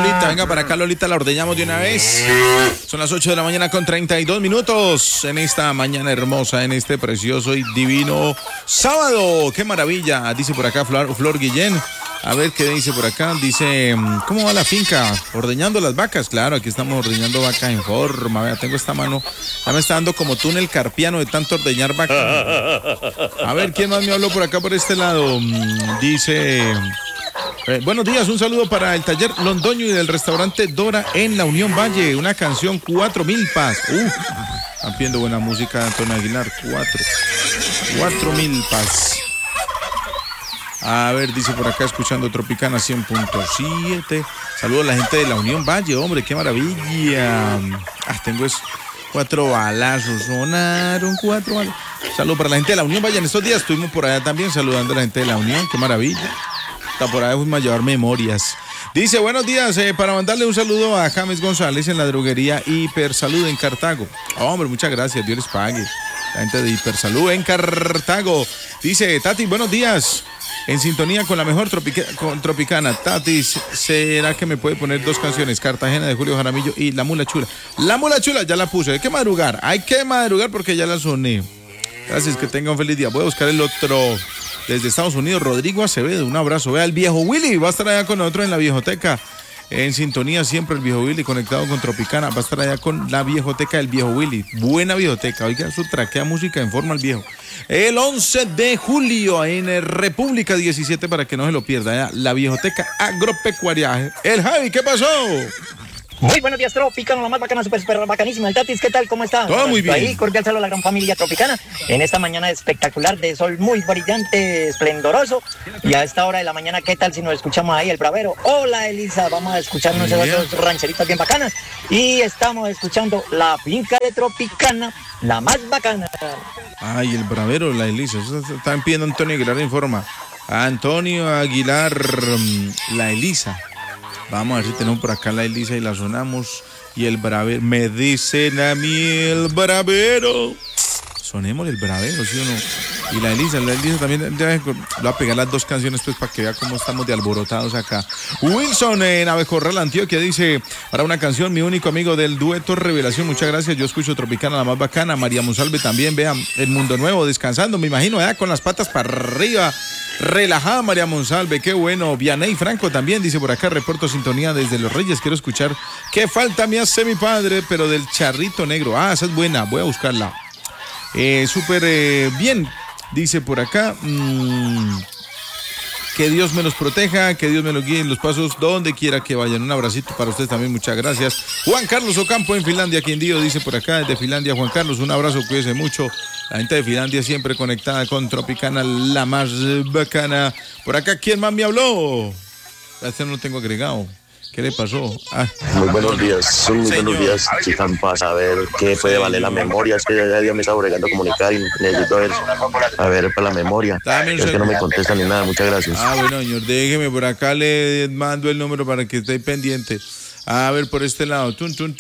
Lolita, venga para acá, Lolita, la ordeñamos de una vez. Son las 8 de la mañana con 32 minutos en esta mañana hermosa, en este precioso y divino sábado. ¡Qué maravilla! Dice por acá Flor Guillén. A ver qué dice por acá. Dice, ¿cómo va la finca? ¿Ordeñando las vacas? Claro, aquí estamos ordeñando vacas en forma. Vea, tengo esta mano. Ya me está dando como túnel carpiano de tanto ordeñar vacas. A ver, ¿quién más me habló por acá, por este lado? Dice... buenos días, un saludo para el taller Londoño y del restaurante Dora en la Unión Valle. Una canción 4000 paz. Están pidiendo buena música de Antonio Aguilar. 4000 paz. A ver, dice por acá, escuchando Tropicana 100.7. Saludos a la gente de la Unión Valle, hombre, qué maravilla. Tengo 4 balazos, sonaron 4 balazos. Saludos para la gente de la Unión Valle. En estos días estuvimos por allá también saludando a la gente de la Unión, qué maravilla. Hasta por ahí fuimos a llevar memorias. Dice, buenos días, para mandarle un saludo a James González en la droguería Hipersalud en Cartago. Hombre, muchas gracias, Dios les pague. La gente de Hipersalud en Cartago. Dice, Tati, buenos días. En sintonía con la mejor Tropicana. Tati, ¿será que me puede poner 2 canciones? Cartagena de Julio Jaramillo y La Mula Chula. La Mula Chula ya la puse. Hay que madrugar porque ya la soné. Gracias, que tenga un feliz día. Voy a buscar el otro desde Estados Unidos, Rodrigo Acevedo. Un abrazo. Vea, el viejo Willy va a estar allá con nosotros en la viejoteca. En sintonía siempre el viejo Willy conectado con Tropicana. Va a estar allá con la viejoteca del viejo Willy. Buena viejoteca. Oiga, su traquea música en forma el viejo. El 11 de julio en República 17 para que no se lo pierda. Allá, la viejoteca agropecuaria. El Javi, ¿qué pasó? Muy buenos días, Tropicana, la más bacana, super bacanísima. El Tatis, ¿qué tal? ¿Cómo está? Todo muy bien. Ahí, cordial saludo a la gran familia Tropicana. En esta mañana espectacular de sol muy brillante, esplendoroso. Y a esta hora de la mañana, ¿qué tal si nos escuchamos ahí el bravero? Hola, Elisa, vamos a escucharnos esas 2 rancheritas bien bacanas. Y estamos escuchando la finca de Tropicana, la más bacana. Ay, el bravero, la Elisa. Están pidiendo Antonio Aguilar en forma. Antonio Aguilar, la Elisa. Vamos a ver si tenemos por acá la Elisa y la sonamos. Y el bravero, me dicen a mí el bravero. Sonemos el bravero, ¿sí o no? Y la Elisa también. Le voy a pegar las 2 canciones pues para que vea cómo estamos de alborotados acá. Wilson en Abecorral, Antioquia, dice, para una canción, mi único amigo del dueto Revelación, muchas gracias, yo escucho Tropicana, la más bacana. María Monsalve también, vean, El Mundo Nuevo, descansando, me imagino, con las patas para arriba. Relajada María Monsalve, qué bueno. Vianey Franco también dice por acá, reporto sintonía desde Los Reyes, quiero escuchar Qué falta me hace mi padre, pero del Charrito Negro. Esa es buena, voy a buscarla. Súper bien, dice por acá. Que Dios me los proteja, que Dios me los guíe en los pasos donde quiera que vayan. Un abracito para ustedes también, muchas gracias. Juan Carlos Ocampo en Finlandia, Quindío, dice por acá desde Finlandia. Juan Carlos, un abrazo, cuídese mucho. La gente de Finlandia siempre conectada con Tropicana, la más bacana. Por acá, ¿quién más me habló? Este no lo tengo agregado. ¿Qué le pasó? Muy buenos días, buenos días, chicas, para saber qué puede valer la memoria. Es que ya día me está obligando a comunicar y necesito ver, a ver para la memoria. Es que no me contestan ni nada, muchas gracias. Bueno, señor, déjeme por acá, le mando el número para que esté pendiente. A ver, por este lado.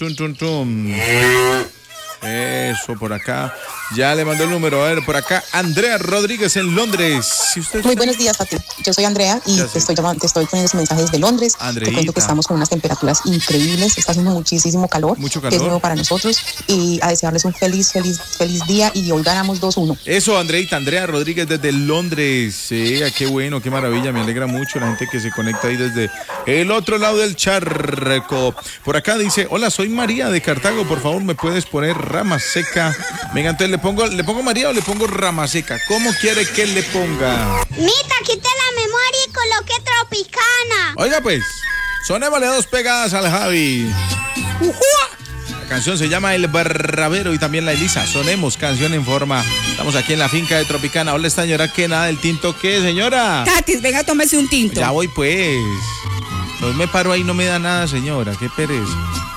Eso, por acá. Ya le mandó el número. A ver, por acá, Andrea Rodríguez en Londres. Si usted... Muy buenos días, Tati. Yo soy Andrea y te estoy poniendo ese mensaje desde Londres. Andreita. Te cuento que estamos con unas temperaturas increíbles. Está haciendo muchísimo calor. Mucho calor. Que es nuevo para nosotros. Y a desearles un feliz día. Y hoy ganamos 2-1. Eso, Andreita. Andrea Rodríguez desde Londres. Qué bueno, qué maravilla. Me alegra mucho la gente que se conecta ahí desde el otro lado del charco. Por acá dice, hola, soy María de Cartago. Por favor, ¿me puedes poner Rama Seca? Venga, entonces ¿le pongo María o le pongo Rama Seca? ¿Cómo quiere que le ponga? Mita, quite la memoria y coloque Tropicana. Oiga pues, sonémosle 2 pegadas al Javi. La canción se llama El Bravero y también la Elisa. Sonemos canción en forma. Estamos aquí en la finca de Tropicana. Hola, esta señora, ¿qué nada? ¿El tinto qué, señora? Tatis, venga, tómese un tinto. Ya voy pues. No me paro ahí, no me da nada, señora. Qué pereza.